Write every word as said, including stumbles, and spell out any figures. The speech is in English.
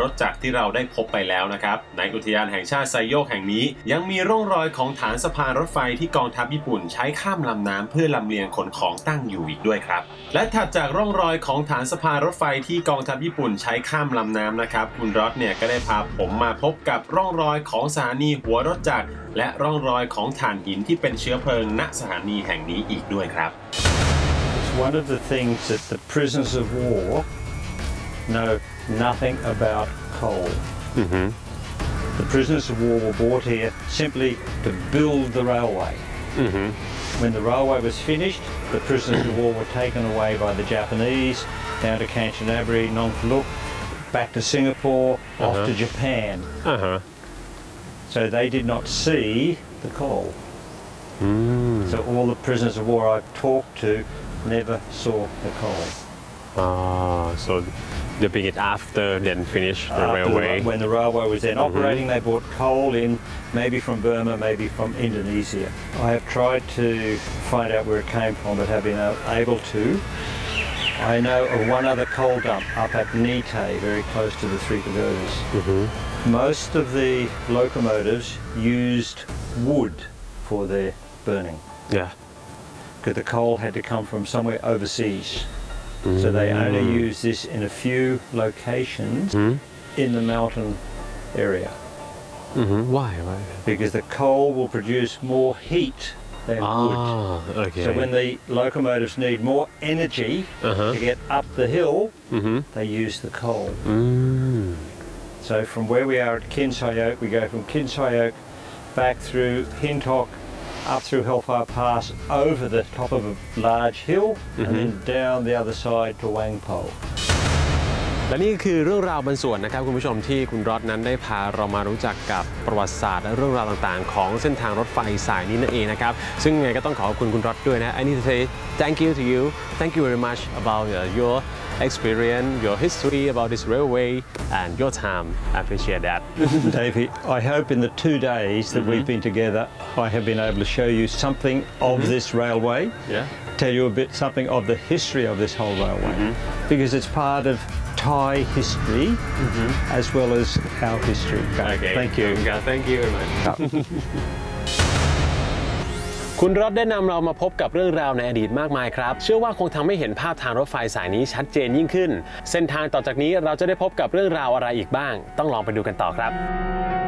รถจักรที่เราได้พบไปแล้วนะครับในอุทยานแห่งชาติไซโยกแห่งนี้ยังมีร่องรอยของฐานสะพานรถไฟที่กองทัพญี่ปุ่นใช้ข้ามลำน้ำเพื่อลำเลียงขนของตั้งอยู่อีกด้วยครับและถัดจากร่องรอยของฐานสะพานรถไฟที่กองทัพญี่ปุ่นใช้ข้ามลำน้ำนะครับคุณรอดเนี่ยก็ได้พาผมมาพบกับร่องรอยของสถานีหัวรถจักรและร่องรอยของถ่านหินที่เป็นเชื้อเพลิงณสถานีแห่งนี้อีกด้วยครับ One of the things that the prisoners of war know nothing about coal. Mm-hmm. The prisoners of war were brought here simply to build the railway. Mm-hmm. When the railway was finished, the prisoners of war were taken away by the Japanese down to Kanchanaburi, Nongpuluk, back to Singapore, uh-huh. off to Japan. Uh-huh. So they did not see the coal. Mm. So all the prisoners of war I've talked to never saw the coal. Ah, so they bring it after then finish the after railway. The, when the railway was then mm-hmm. operating, they brought coal in, maybe from Burma, maybe from Indonesia. I have tried to find out where it came from, but have been able to. I know of one other coal dump up at Nite, very close to the Three Pagodas. Mm-hmm. Most of the locomotives used wood for their burning. Yeah. Because the coal had to come from somewhere overseas. Mm. So they only use this in a few locations mm. in the mountain area. Mm-hmm. Why? Why? Because the coal will produce more heat than ah, wood. Okay. So when the locomotives need more energy uh-huh. to get up the hill, mm-hmm. they use the coal. Mm. So from where we are at Kinsayok, we go from Kinsayok back through Hintok, up through Hellfire Pass, over the top of a large hill, mm-hmm. and then down the other side to Wangpo. และนี่คือเรื่องราวบางส่วนนะครับคุณผู้ชมที่คุณรอดนั้นได้พาเรามารู้จักกับประวัติศาสตร์และเรื่องราวต่างๆของเส้นทางรถไฟสายนี้นั่นเองนะครับซึ่งไงก็ต้องขอบคุณคุณรอดด้วยนะ I need to say thank you to you thank you very much about uh, your experience your history about this railway and your time I appreciate that David I hope in the two days that mm-hmm. we've been together I have been able to show you something of mm-hmm. this railway yeah tell you a bit something of the history of this whole railway mm-hmm. because it's part of Thai history mm-hmm. as well as our history. Okay. Thank you. Thank you very much. คุณรอดได้นำเรามาพบกับเรื่องราวในอดีตมากมายครับเชื่อว่าคงทำให้เห็นภาพทางรถไฟสายนี้ชัดเจนยิ่งขึ้นเส้นทางต่อจากนี้เราจะได้พบกับเรื่องราวอะไรอีกบ้างต้องลองไปดูกันต่อครับ